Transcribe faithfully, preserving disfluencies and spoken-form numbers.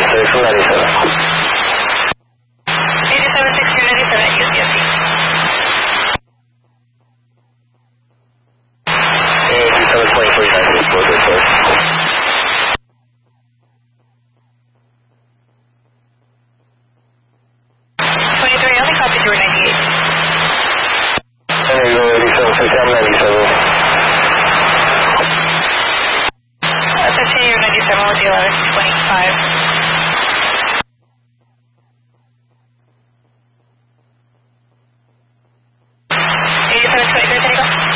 six ninety-seven. eighty-seven sixteen ninety-seven at U C S C. eighty-seven twenty-three ninety-four, good sir. twenty-three, only copy through ninety-eight. There you go, eighty-seven sixty-seven ninety-seven. Uh, continue ninety-seven with the eleven twenty-five. eighty-seven twenty-three, can you go?